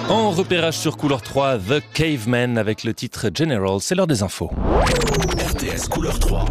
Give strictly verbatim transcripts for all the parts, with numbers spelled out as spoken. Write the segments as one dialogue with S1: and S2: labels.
S1: En repérage sur Couleur trois, The Caveman avec le titre General, c'est l'heure des infos.
S2: R T S Couleur trois.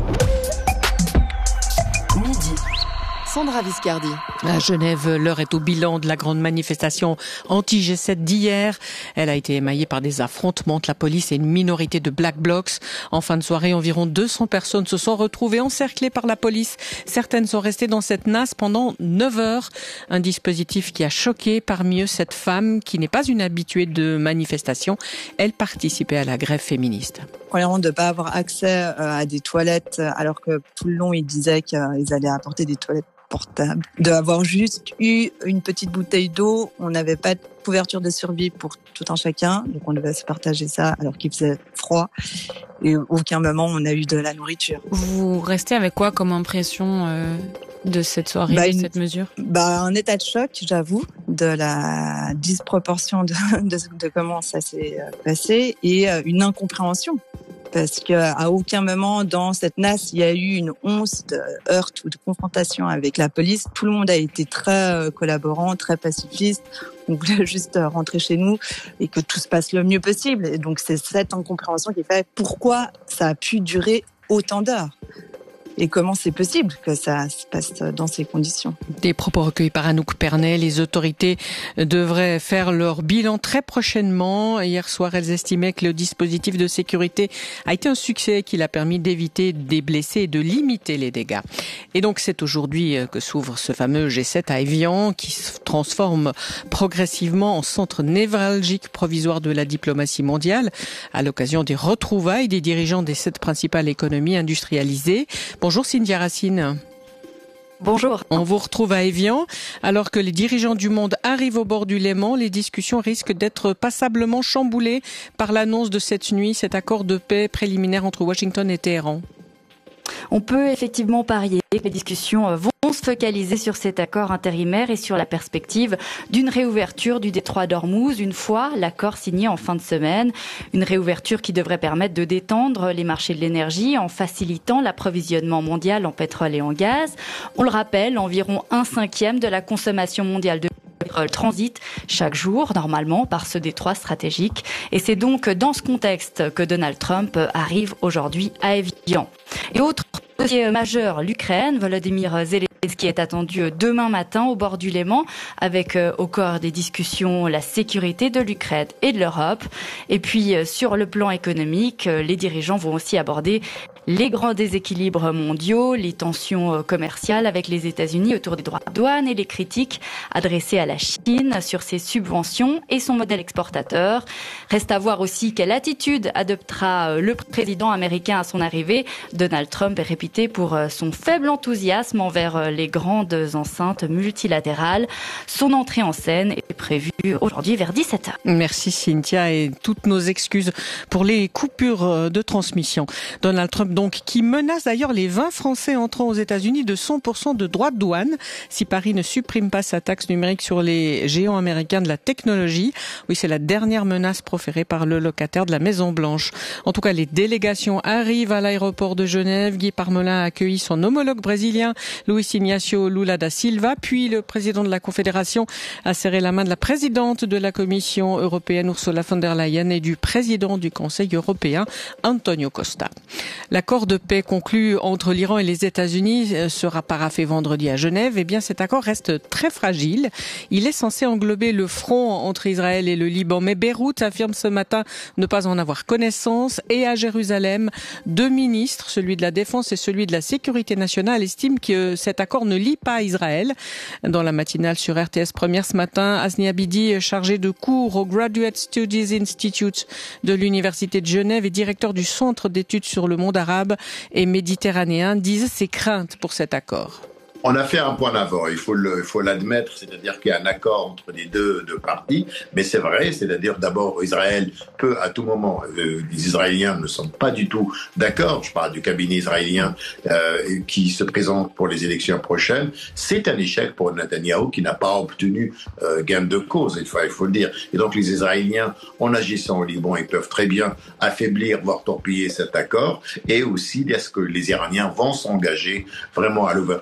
S3: Midi. Sandra Viscardi.
S4: À Genève, l'heure est au bilan de la grande manifestation anti-G sept d'hier. Elle a été émaillée par des affrontements entre la police et une minorité de Black Blocs. En fin de soirée, environ deux cents personnes se sont retrouvées encerclées par la police. Certaines sont restées dans cette nasse pendant neuf heures. Un dispositif qui a choqué parmi eux cette femme qui n'est pas une habituée de manifestation. Elle participait à la grève féministe.
S5: Premièrement, de ne pas avoir accès à des toilettes alors que tout le long, ils disaient qu'ils allaient apporter des toilettes portable, d'avoir juste eu une petite bouteille d'eau, on n'avait pas de couverture de survie pour tout un chacun, donc on devait se partager ça alors qu'il faisait froid et à aucun moment on a eu de la nourriture.
S6: Vous restez avec quoi comme impression euh, de cette soirée, bah, de une, cette mesure ?
S5: Bah, un état de choc, j'avoue, de la disproportion de, de, de comment ça s'est passé et une incompréhension. Parce qu'à aucun moment dans cette nasse, il y a eu une once de heurte ou de confrontation avec la police. Tout le monde a été très collaborant, très pacifiste. On voulait juste rentrer chez nous et que tout se passe le mieux possible. Et donc c'est cette incompréhension qui fait pourquoi ça a pu durer autant d'heures. Et comment c'est possible que ça se passe dans ces conditions.
S4: Des propos recueillis par Anouk Pernet. Les autorités devraient faire leur bilan très prochainement. Hier soir, elles estimaient que le dispositif de sécurité a été un succès, qu'il a permis d'éviter des blessés et de limiter les dégâts. Et donc, c'est aujourd'hui que s'ouvre ce fameux G sept à Évian, qui se transforme progressivement en centre névralgique provisoire de la diplomatie mondiale, à l'occasion des retrouvailles des dirigeants des sept principales économies industrialisées. Bonjour Cynthia Racine.
S7: Bonjour.
S4: On vous retrouve à Évian. Alors que les dirigeants du monde arrivent au bord du Léman, les discussions risquent d'être passablement chamboulées par l'annonce de cette nuit, cet accord de paix préliminaire entre Washington et Téhéran.
S7: On peut effectivement parier que les discussions vont se focaliser sur cet accord intérimaire et sur la perspective d'une réouverture du détroit d'Ormuz une fois l'accord signé en fin de semaine. Une réouverture qui devrait permettre de détendre les marchés de l'énergie en facilitant l'approvisionnement mondial en pétrole et en gaz. On le rappelle, environ un cinquième de la consommation mondiale de pétrole transite chaque jour, normalement, par ce détroit stratégique. Et c'est donc dans ce contexte que Donald Trump arrive aujourd'hui à Évian. Et autre dossier majeur, l'Ukraine. Volodymyr Zelensky est attendu demain matin au bord du Léman, avec euh, au cœur des discussions la sécurité de l'Ukraine et de l'Europe. Et puis euh, sur le plan économique, euh, les dirigeants vont aussi aborder les grands déséquilibres mondiaux, les tensions commerciales avec les États-Unis autour des droits de douane et les critiques adressées à la Chine sur ses subventions et son modèle exportateur. Reste à voir aussi quelle attitude adoptera le président américain à son arrivée. Donald Trump est réputé pour son faible enthousiasme envers les grandes enceintes multilatérales. Son entrée en scène est prévue aujourd'hui vers dix-sept heures.
S4: Merci Cynthia et toutes nos excuses pour les coupures de transmission. Donald Trump donc qui menace d'ailleurs les vingt Français entrant aux États-Unis de cent pour cent de droits de douane si Paris ne supprime pas sa taxe numérique sur les géants américains de la technologie. Oui, c'est la dernière menace proférée par le locataire de la Maison-Blanche. En tout cas, les délégations arrivent à l'aéroport de Genève. Guy Parmelin a accueilli son homologue brésilien, Luiz Inácio Lula da Silva, puis le président de la Confédération a serré la main de la présidente de la Commission européenne, Ursula von der Leyen, et du président du Conseil européen, Antonio Costa. L'accord de paix conclu entre l'Iran et les États-Unis sera paraphé vendredi à Genève. Eh bien, cet accord reste très fragile. Il est censé englober le front entre Israël et le Liban. Mais Beyrouth affirme ce matin ne pas en avoir connaissance. Et à Jérusalem, deux ministres, celui de la Défense et celui de la Sécurité nationale, estiment que cet accord ne lie pas Israël. Dans la matinale sur R T S Première ce matin, Asni Abidi, chargé de cours au Graduate Studies Institute de l'Université de Genève et directeur du Centre d'études sur le monde arabe et méditerranéen, disent ses craintes pour cet accord.
S8: On a fait un point d'avant, il faut le, il faut l'admettre, c'est-à-dire qu'il y a un accord entre les deux, deux parties, mais c'est vrai, c'est-à-dire d'abord Israël peut à tout moment, euh, les Israéliens ne sont pas du tout d'accord, je parle du cabinet israélien euh, qui se présente pour les élections prochaines, c'est un échec pour Netanyahou qui n'a pas obtenu euh, gain de cause, il faut, il faut le dire. Et donc les Israéliens, en agissant au Liban, ils peuvent très bien affaiblir, voire torpiller cet accord, et aussi est-ce que les Iraniens vont s'engager vraiment à l'ouverture des trois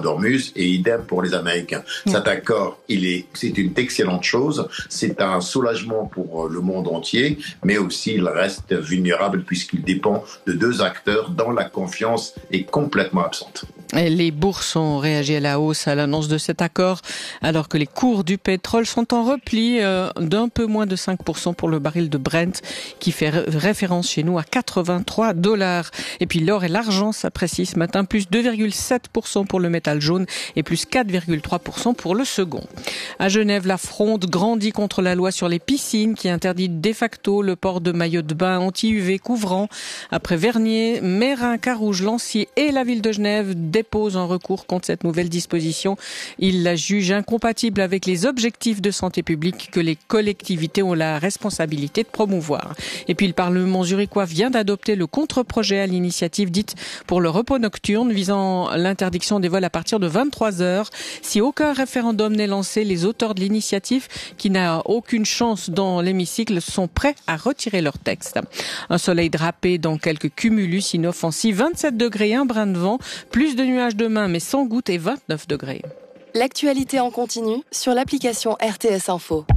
S8: d'Ormuz et idem pour les Américains. Mmh. Cet accord, il est, c'est une excellente chose. C'est un soulagement pour le monde entier, mais aussi il reste vulnérable puisqu'il dépend de deux acteurs dont la confiance est complètement absente.
S4: Les bourses ont réagi à la hausse à l'annonce de cet accord, alors que les cours du pétrole sont en repli euh, d'un peu moins de cinq pour cent pour le baril de Brent, qui fait référence chez nous à quatre-vingt-trois dollars. Et puis l'or et l'argent s'apprécient ce matin, plus deux virgule sept pour cent pour le métal jaune et plus quatre virgule trois pour cent pour le second. À Genève, la fronde grandit contre la loi sur les piscines qui interdit de facto le port de maillots de bain anti-U V couvrant. Après Vernier, Meyrin, Carouge, Lancy et la ville de Genève dépose un recours contre cette nouvelle disposition. Il la juge incompatible avec les objectifs de santé publique que les collectivités ont la responsabilité de promouvoir. Et puis le Parlement zurichois vient d'adopter le contre-projet à l'initiative dite pour le repos nocturne visant l'interdiction des vols à partir de vingt-trois heures. Si aucun référendum n'est lancé, les auteurs de l'initiative, qui n'a aucune chance dans l'hémicycle, sont prêts à retirer leur texte. Un soleil drapé dans quelques cumulus inoffensifs, vingt-sept degrés, un brin de vent, plus de nuages demain mais sans gouttes et vingt-neuf degrés.
S3: L'actualité en continu sur l'application R T S Info.